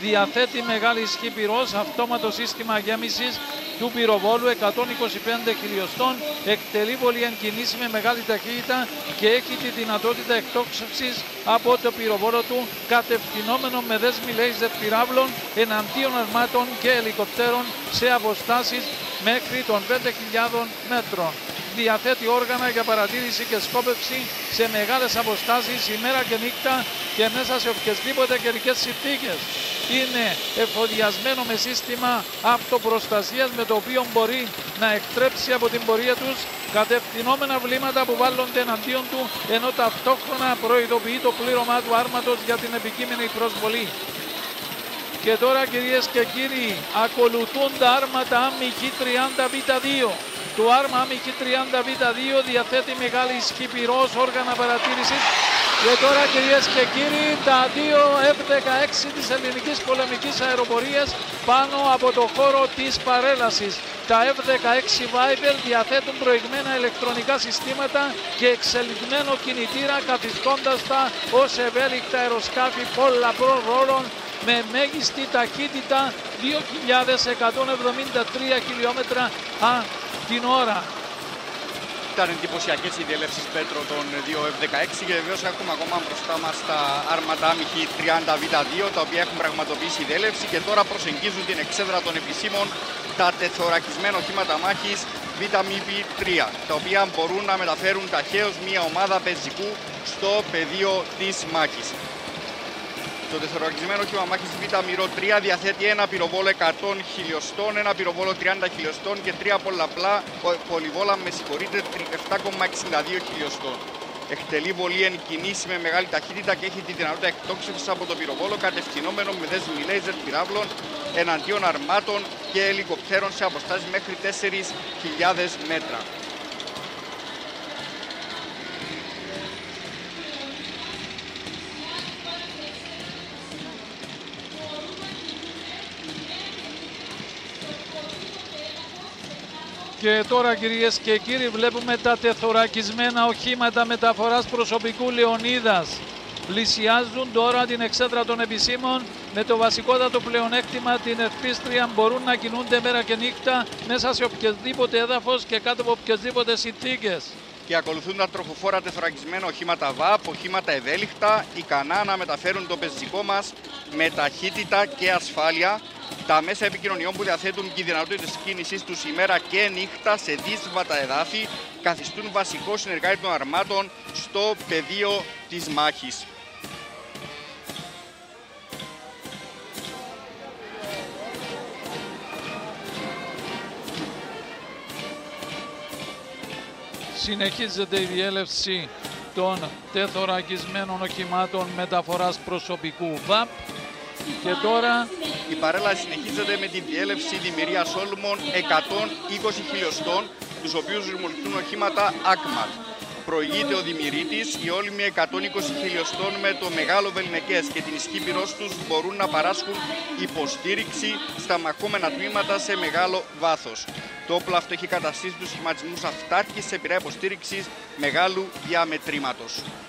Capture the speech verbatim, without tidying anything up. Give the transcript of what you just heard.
Διαθέτει μεγάλη ισχύ πυρός, αυτόματο σύστημα γέμισης του πυροβόλου εκατόν είκοσι πέντε χιλιοστών, εκτελεί βολή εν κινήσει με μεγάλη ταχύτητα και έχει τη δυνατότητα εκτόξευσης από το πυροβόλο του, κατευθυνόμενο με δέσμη λέιζερ πυράβλων εναντίον αρμάτων και ελικοπτέρων σε αποστάσεις μέχρι των πέντε χιλιάδων μέτρων. Διαθέτει όργανα για παρατήρηση και σκόπευση σε μεγάλες αποστάσεις ημέρα και νύχτα και μέσα σε οποιασδήποτε καιρικές συνθήκες. Είναι εφοδιασμένο με σύστημα αυτοπροστασίας με το οποίο μπορεί να εκτρέψει από την πορεία τους κατευθυνόμενα βλήματα που βάλλονται εναντίον του, ενώ ταυτόχρονα προειδοποιεί το πλήρωμά του άρματος για την επικείμενη προσβολή. Και τώρα, κυρίες και κύριοι, ακολουθούν τα άρματα Άμιχη τριάντα β δύο. Το άρμα Άμιχη τριάντα β δύο διαθέτει μεγάλη ισχύ πυρός, όργανα παρατήρησης. Και τώρα, κυρίες και κύριοι, τα δύο εφ δεκαέξι της ελληνικής πολεμικής αεροπορίας πάνω από το χώρο της παρέλασης. Τα εφ δεκαέξι Viper διαθέτουν προηγμένα ηλεκτρονικά συστήματα και εξελιγμένο κινητήρα, καθιστώντας τα ως ευέλικτα αεροσκάφη πολλαπλών ρόλων με μέγιστη ταχύτητα δύο χιλιάδες εκατόν εβδομήντα τρία χιλιόμετρα α, την ώρα. Ήταν εντυπωσιακές οι διελεύσεις, Πέτρο, των δύο εφ δεκαέξι και βεβαίως έχουμε ακόμα μπροστά μας τα άρματα Άμιχη τριάντα β δύο, τα οποία έχουν πραγματοποιήσει διέλευση και τώρα προσεγγίζουν την εξέδρα των επισήμων τα τεθωρακισμένα οχήματα μάχης β εμ πι τρία, τα οποία μπορούν να μεταφέρουν ταχαίως μια ομάδα πεζικού στο πεδίο της μάχης. Το τεθωρακισμένο όχημα μάχης β εμ πι τρία διαθέτει ένα πυροβόλο εκατό χιλιοστών, ένα πυροβόλο τριάντα χιλιοστών και τρία πολλαπλά πολυβόλα με συγχωρείτε επτά κόμμα εξήντα δύο χιλιοστών. Εκτελεί βολή εν κινήσει με μεγάλη ταχύτητα και έχει τη δυνατότητα εκτόξευσης από το πυροβόλο, κατευθυνόμενο με δέσμη λέιζερ πυράβλων εναντίον αρμάτων και ελικοπτέρων σε αποστάσεις μέχρι τέσσερις χιλιάδες μέτρα. Και τώρα, κυρίες και κύριοι, βλέπουμε τα τεθωρακισμένα οχήματα μεταφοράς προσωπικού Λεωνίδας. Πλησιάζουν τώρα την εξέδρα των επισήμων με το βασικότατο πλεονέκτημα την ευπίστρια μπορούν να κινούνται μέρα και νύχτα μέσα σε οποιοδήποτε έδαφος και κάτω από οποιασδήποτε συνθήκες. Και ακολουθούν τα τροχοφόρα τεθωρακισμένα οχήματα ΒΑΠ, οχήματα ευέλικτα, ικανά να μεταφέρουν το πεζικό μας με ταχύτητα και ασφάλεια. Τα μέσα επικοινωνιών που διαθέτουν και οι δυνατότητες κίνησης τους ημέρα και νύχτα σε δύσβατα εδάφη καθιστούν βασικό συνεργάτη των αρμάτων στο πεδίο της μάχης. Συνεχίζεται η διέλευση των τεθωρακισμένων οχημάτων μεταφοράς προσωπικού ΒΑΠ. Και τώρα η παρέλαση συνεχίζεται με τη διέλευση Δημηρία Σόλμων εκατόν είκοσι χιλιοστών, τους οποίους ρημολογηθούν οχήματα ΑΚΜΑΤ. Προηγείται ο Δημηρίτης, οι όλυμοι εκατόν είκοσι χιλιοστών με το μεγάλο βεληνικές και την ισχύ πυρός τους μπορούν να παράσχουν υποστήριξη στα μαχόμενα τμήματα σε μεγάλο βάθος. Το όπλο αυτό έχει καταστήσει τους σχηματισμούς αυτάρκης σε πειρα υποστήριξης μεγάλου διαμετρήματος.